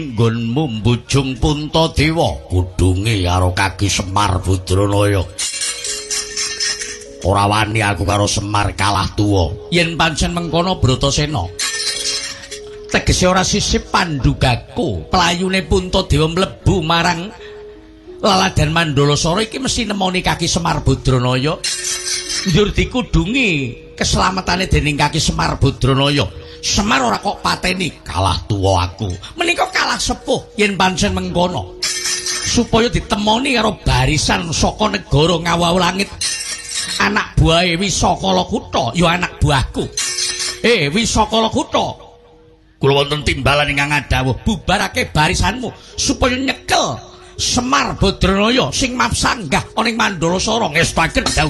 nggonmu mbujung Puntadewa kudunge karo Kaki Semar Badranaya. Ora wani aku karo Semar kalah tuwa. Yen pancen mengkono Bratasena. Tegese ora sisip pandugaku, playune Puntadewa mlebu marang laladan Mandalasara iki mesti nemoni Kaki Semar Badranaya. Njur dikudungi keselamatane dening Kaki Semar Badranaya. Semar ora kok pateni, kalah tuwa aku. Menika kalah sepuh yen pancen mengkono. Supaya ditemoni karo barisan saka negara Ngawau Langit. Anak buahe Wisakala Kutha ya anak buahku. Wisakala Kutha. Kula wonten timbalan ingkang adhawuh, bubarake barisanmu supaya nyekel Semar Badranaya sing mapsanggah ana ing Mandalasara ngestaken dawuh